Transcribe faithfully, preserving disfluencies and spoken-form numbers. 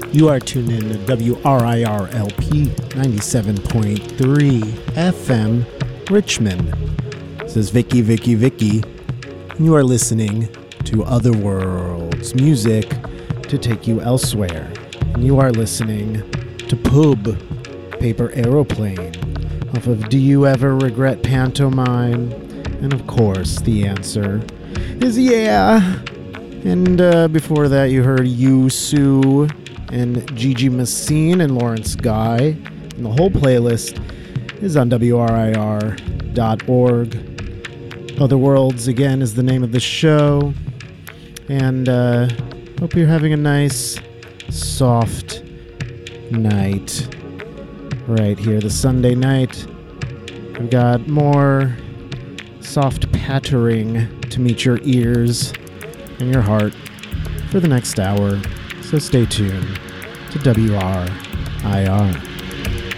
You are tuned in to W R I R L P ninety-seven point three F M, Richmond. This is Vicky, Vicky, Vicky. And you are listening to Other Worlds music to take you elsewhere. And you are listening to Pub, Paper Aeroplane, off of Do You Ever Regret Pantomime? And of course, the answer is yeah. And uh, before that, you heard Yusu and Gigi Messine and Lawrence Guy. And the whole playlist is on W R I R dot org. Other Worlds, again, is the name of the show. And uh, hope you're having a nice, soft night right here, the Sunday night. We've got more soft pattering to meet your ears and your heart for the next hour. So stay tuned to W R I R.